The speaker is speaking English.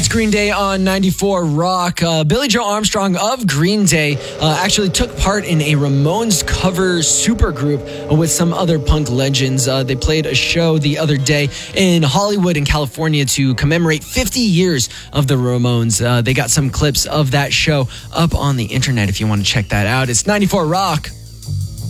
It's Green Day on 94 Rock. Billy Joe Armstrong of Green Day actually took part in a Ramones cover supergroup with some other punk legends. They played a show the other day in Hollywood in California to commemorate 50 years of the Ramones. They got some clips of that show up on the internet if you want to check that out. It's 94 Rock.